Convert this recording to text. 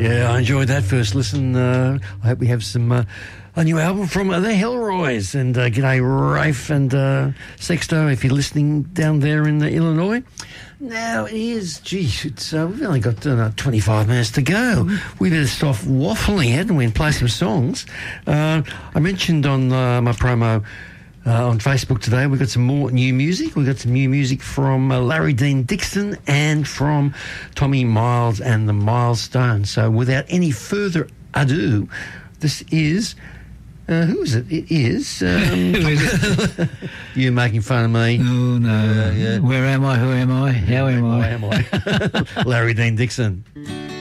Yeah, I enjoyed that first listen. I hope we have some a new album from the Hellroys. And g'day, Rafe and Sexto, if you're listening down there in Illinois. Now, it is, we've only got 25 minutes to go. We better stop waffling, hadn't we, and play some songs. I mentioned on my promo on Facebook today, we've got some more new music. We've got some new music from Larry Dean Dixon and from Tommy Miles and the Milestones. So without any further ado, this is... who is it? It is... Who is it? You making fun of me. Oh, no. Yeah. Where am I? Who am I? How am I? Larry Dean Dixon.